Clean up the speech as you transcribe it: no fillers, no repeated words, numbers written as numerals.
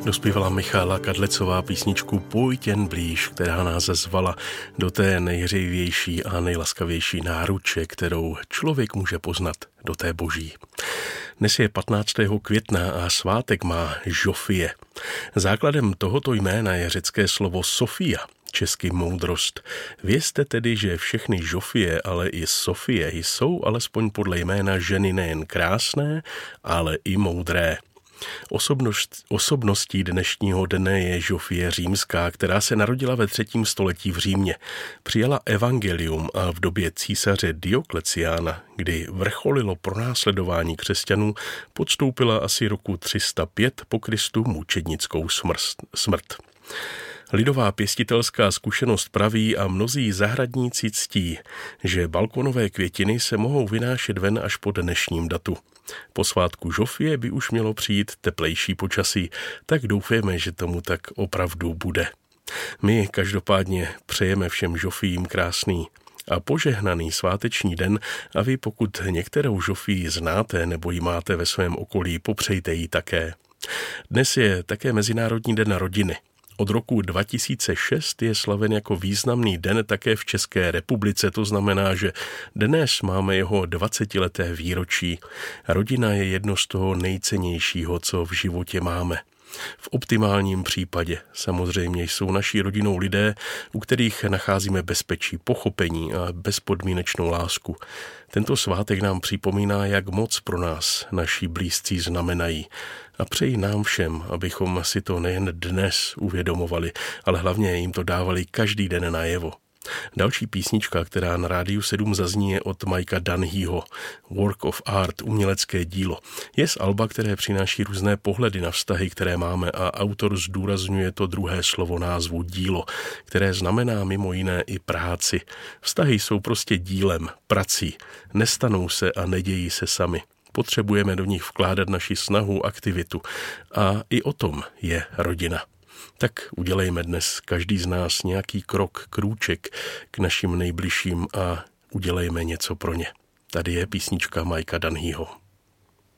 Dospívala Michála Kadlecová písničku Pojď jen blíž, která nás zvala do té nejhřejivější a nejlaskavější náruče, kterou člověk může poznat, do té boží. Dnes je 15. května a svátek má Žofie. Základem tohoto jména je řecké slovo Sofia, česky moudrost. Vězte tedy, že všechny Žofie, ale i Sofie jsou alespoň podle jména ženy nejen krásné, ale i moudré. Osobností dnešního dne je Žofie Římská, která se narodila ve 3. století v Římě. Přijala evangelium a v době císaře Diokleciána, kdy vrcholilo pronásledování křesťanů, podstoupila asi roku 305 po Kristu mučednickou smrt. Lidová pěstitelská zkušenost praví a mnozí zahradníci ctí, že balkonové květiny se mohou vynášet ven až po dnešním datu. Po svátku Žofie by už mělo přijít teplejší počasí, tak doufejme, že tomu tak opravdu bude. My každopádně přejeme všem Žofijím krásný a požehnaný sváteční den a vy, pokud některou Žofii znáte nebo ji máte ve svém okolí, popřejte ji také. Dnes je také Mezinárodní den rodiny. Od roku 2006 je slaven jako významný den také v České republice, to znamená, že dnes máme jeho 20leté výročí. Rodina je jedno z toho nejcennějšího, co v životě máme. V optimálním případě samozřejmě jsou naší rodinou lidé, u kterých nacházíme bezpečí, pochopení a bezpodmínečnou lásku. Tento svátek nám připomíná, jak moc pro nás naši blízcí znamenají. A přeji nám všem, abychom si to nejen dnes uvědomovali, ale hlavně jim to dávali každý den najevo. Další písnička, která na Rádiu 7 zazní, je od Mikea Dunhyho, Work of Art, umělecké dílo. Je z alba, které přináší různé pohledy na vztahy, které máme, a autor zdůrazňuje to druhé slovo názvu dílo, které znamená mimo jiné i práci. Vztahy jsou prostě dílem, prací, nestanou se a nedějí se sami. Potřebujeme do nich vkládat naši snahu, aktivitu. A i o tom je rodina. Tak udělejme dnes každý z nás nějaký krůček k našim nejbližším a udělejme něco pro ně. Tady je písnička Mikea Dunhyho.